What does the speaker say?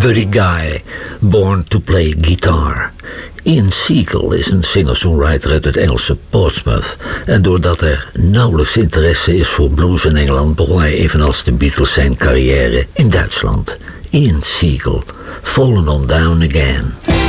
Buddy Guy, Born to Play Guitar. Ian Siegel is een singer-songwriter uit het Engelse Portsmouth. En doordat er nauwelijks interesse is voor blues in Engeland, begon hij evenals de Beatles zijn carrière in Duitsland. Ian Siegel, Fallen on Down Again.